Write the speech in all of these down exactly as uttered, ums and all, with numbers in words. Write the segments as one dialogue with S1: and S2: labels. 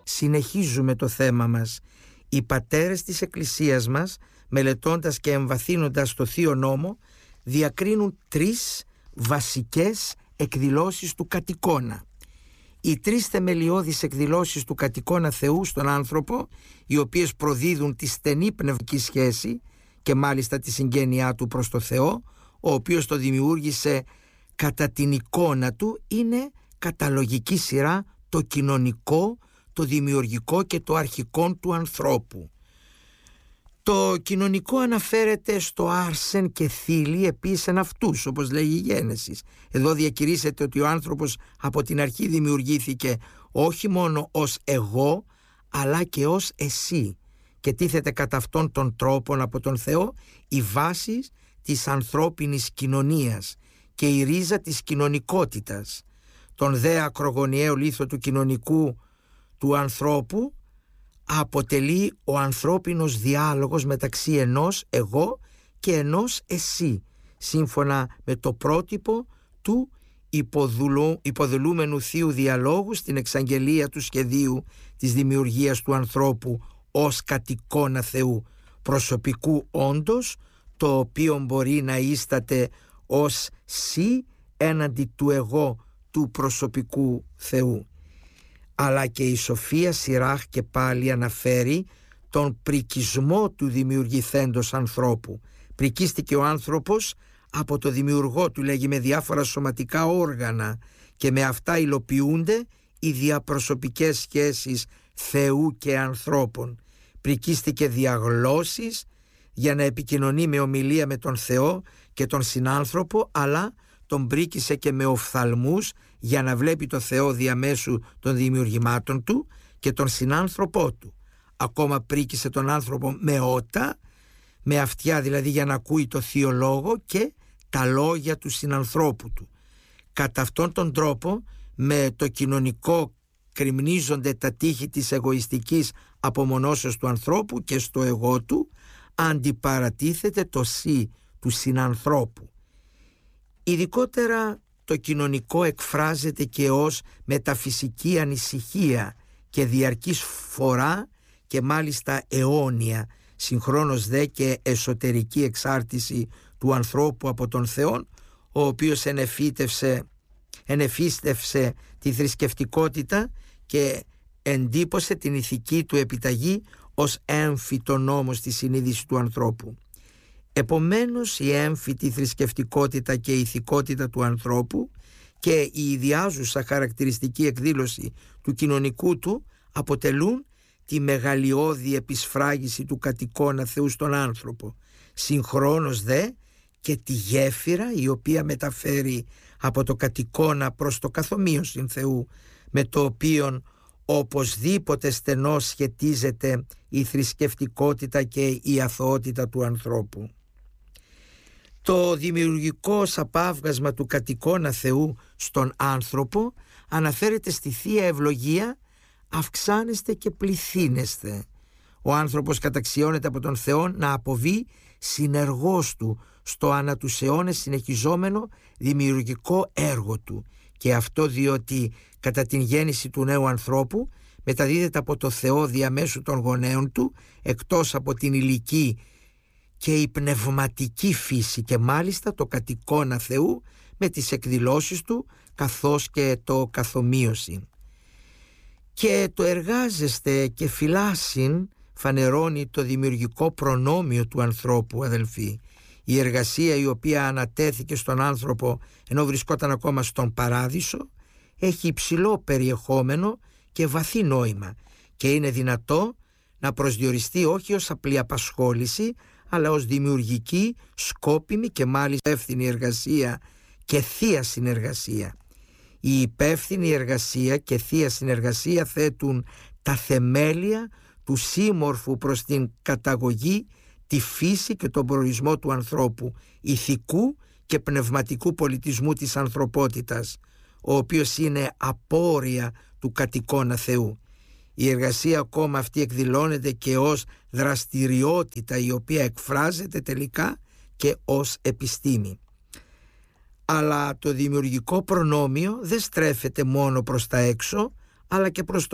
S1: Συνεχίζουμε το θέμα μας. Οι πατέρες της Εκκλησίας μας, μελετώντας και εμβαθύνοντας το Θείο Νόμο, διακρίνουν τρεις βασικές εκδηλώσεις του κατοικώνα. Οι τρεις θεμελιώδεις εκδηλώσεις του κατοικώνα Θεού στον άνθρωπο, οι οποίες προδίδουν τη στενή πνευματική σχέση και μάλιστα τη συγγένειά του προς το Θεό, ο οποίος το δημιούργησε κατά την εικόνα του, είναι κατά λογική σειρά το κοινωνικό, το δημιουργικό και το αρχικό του ανθρώπου. Το κοινωνικό αναφέρεται στο άρσεν και θήλυ επίσης εν αυτούς, όπως λέγει η Γένεσης. Εδώ διακηρύσσεται ότι ο άνθρωπος από την αρχή δημιουργήθηκε όχι μόνο ως εγώ, αλλά και ως εσύ, και τίθεται κατά αυτόν τον τρόπον από τον Θεό η βάση της ανθρώπινης κοινωνίας και η ρίζα της κοινωνικότητας. Τον δε ακρογωνιαίο λίθο του κοινωνικού του ανθρώπου αποτελεί ο ανθρώπινος διάλογος μεταξύ ενός εγώ και ενός εσύ, σύμφωνα με το πρότυπο του υποδουλου, υποδουλούμενου θείου διαλόγου στην εξαγγελία του σχεδίου της δημιουργίας του ανθρώπου ως κατοικώνα Θεού, προσωπικού όντως, το οποίο μπορεί να ίσταται ως σι έναντι του εγώ του προσωπικού Θεού. Αλλά και η Σοφία Σιράχ και πάλι αναφέρει τον πρικισμό του δημιουργηθέντος ανθρώπου. Πρικίστηκε ο άνθρωπος από το δημιουργό του, λέγει, με διάφορα σωματικά όργανα, και με αυτά υλοποιούνται οι διαπροσωπικές σχέσεις Θεού και ανθρώπων. Πρικίστηκε διαγλώσσεις για να επικοινωνεί με ομιλία με τον Θεό και τον συνάνθρωπο, αλλά τον πρίκησε και με οφθαλμούς για να βλέπει το Θεό διαμέσου των δημιουργημάτων του και τον συνάνθρωπό του. Ακόμα πρίκησε τον άνθρωπο με ότα, με αυτιά δηλαδή, για να ακούει το Θείο Λόγο και τα λόγια του συνανθρώπου του. Κατά αυτόν τον τρόπο, με το κοινωνικό κρυμνίζονται τα τείχη της εγωιστικής απομονώσεως του ανθρώπου και στο εγώ του αντιπαρατίθεται το σι του συνανθρώπου. Ειδικότερα το κοινωνικό εκφράζεται και ως μεταφυσική ανησυχία και διαρκής φορά και μάλιστα αιώνια, συγχρόνως δε και εσωτερική εξάρτηση του ανθρώπου από τον Θεό, ο οποίος ενεφύτευσε, ενεφίστευσε τη θρησκευτικότητα και εντύπωσε την ηθική του επιταγή ως έμφυτο νόμο στη συνείδηση του ανθρώπου. Επομένως, η έμφυτη θρησκευτικότητα και η ηθικότητα του ανθρώπου και η ιδιάζουσα χαρακτηριστική εκδήλωση του κοινωνικού του αποτελούν τη μεγαλειώδη επισφράγιση του κατοικώνα Θεού στον άνθρωπο, συγχρόνως δε και τη γέφυρα η οποία μεταφέρει από το κατοικώνα προς το καθομοίωσιν Θεού, με το οποίον οπωσδήποτε στενώς σχετίζεται η θρησκευτικότητα και η αθωότητα του ανθρώπου. Το δημιουργικό σαπάβγασμα του κατοικώνα Θεού στον άνθρωπο αναφέρεται στη Θεία Ευλογία «Αυξάνεστε και πληθύνεστε». Ο άνθρωπος καταξιώνεται από τον Θεό να αποβεί συνεργός του στο ανά τους αιώνες συνεχιζόμενο δημιουργικό έργο του, και αυτό διότι κατά την γέννηση του νέου ανθρώπου μεταδίδεται από το Θεό διαμέσου των γονέων του, εκτός από την υλική και η πνευματική φύση, και μάλιστα το κατοικώνα Θεού με τις εκδηλώσεις του καθώς και το καθομοίωση. Και το εργάζεστε και φυλάσσιν φανερώνει το δημιουργικό προνόμιο του ανθρώπου, αδελφοί. Η εργασία η οποία ανατέθηκε στον άνθρωπο ενώ βρισκόταν ακόμα στον παράδεισο έχει υψηλό περιεχόμενο και βαθύ νόημα, και είναι δυνατό να προσδιοριστεί όχι ως απλή απασχόληση, αλλά ως δημιουργική, σκόπιμη και μάλιστα εύθυνη εργασία και θεία συνεργασία. Η υπεύθυνη εργασία και θεία συνεργασία θέτουν τα θεμέλια του σύμμορφου προς την καταγωγή, τη φύση και τον προορισμό του ανθρώπου, ηθικού και πνευματικού πολιτισμού της ανθρωπότητας, ο οποίος είναι απόρρια του κατοικώνα Θεού. Η εργασία ακόμα αυτή εκδηλώνεται και ως δραστηριότητα η οποία εκφράζεται τελικά και ως επιστήμη. Αλλά το δημιουργικό προνόμιο δεν στρέφεται μόνο προς τα έξω, αλλά και προς το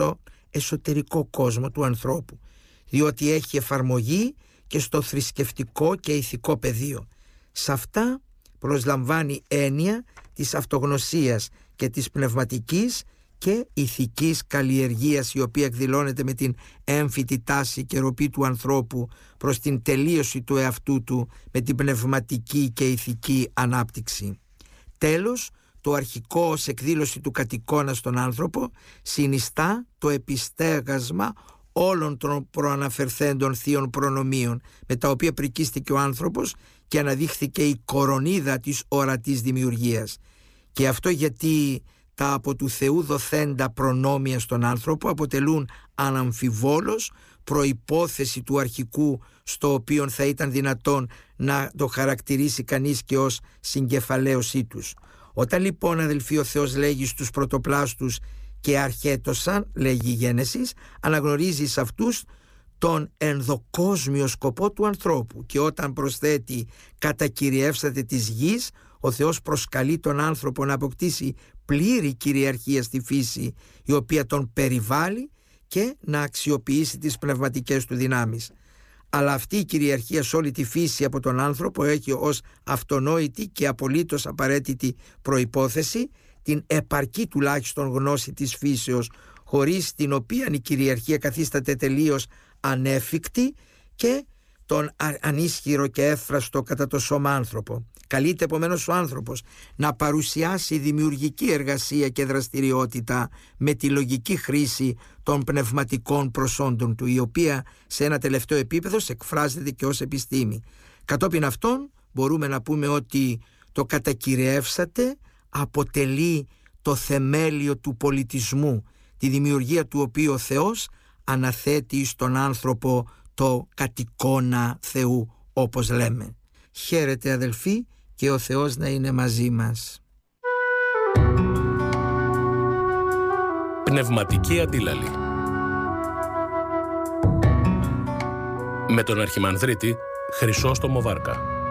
S1: εσωτερικό κόσμο του ανθρώπου, διότι έχει εφαρμογή και στο θρησκευτικό και ηθικό πεδίο. Σε αυτά προσλαμβάνει έννοια της αυτογνωσίας και της πνευματικής και ηθικής καλλιεργίας, η οποία εκδηλώνεται με την έμφυτη τάση και ροπή του ανθρώπου προς την τελείωση του εαυτού του με την πνευματική και ηθική ανάπτυξη. Τέλος, το αρχικό ως εκδήλωση του κατοικώνα στον άνθρωπο συνιστά το επιστέγασμα όλων των προαναφερθέντων θείων προνομίων, με τα οποία πρικίστηκε ο άνθρωπος και αναδείχθηκε η κορονίδα της ορατής δημιουργίας. Και αυτό γιατί τα από του Θεού δοθέντα προνόμια στον άνθρωπο αποτελούν αναμφιβόλως προϋπόθεση του αρχικού, στο οποίο θα ήταν δυνατόν να το χαρακτηρίσει κανείς και ως συγκεφαλαίωσή τους. Όταν λοιπόν, αδελφοί, ο Θεός λέγει στους πρωτοπλάστους και αρχέτωσαν, λέγει η Γένεσης, αναγνωρίζει σε αυτούς τον ενδοκόσμιο σκοπό του ανθρώπου, και όταν προσθέτει «κατακυριεύσατε της γης», ο Θεός προσκαλεί τον άνθρωπο να αποκτήσει πλήρη κυριαρχία στη φύση, η οποία τον περιβάλλει, και να αξιοποιήσει τις πνευματικές του δυνάμεις. Αλλά αυτή η κυριαρχία σε όλη τη φύση από τον άνθρωπο έχει ως αυτονόητη και απολύτως απαραίτητη προϋπόθεση την επαρκή τουλάχιστον γνώση της φύσεως, χωρίς την οποία η κυριαρχία καθίσταται τελείως ανέφικτη και τον ανίσχυρο και έφραστο κατά το σώμα άνθρωπο. Καλείται επομένως ο άνθρωπος να παρουσιάσει δημιουργική εργασία και δραστηριότητα με τη λογική χρήση των πνευματικών προσόντων του, η οποία σε ένα τελευταίο επίπεδο εκφράζεται και ως επιστήμη. Κατόπιν αυτών μπορούμε να πούμε ότι το «κατακυριεύσατε» αποτελεί το θεμέλιο του πολιτισμού, τη δημιουργία του οποίου ο Θεός αναθέτει στον άνθρωπο το κατοικώνα Θεού, όπως λέμε. Χαίρετε, αδελφοί, και ο Θεός να είναι μαζί μας.
S2: Πνευματική αντίλαλη με τον Αρχιμανδρίτη Χρυσόστομο Βάρκα.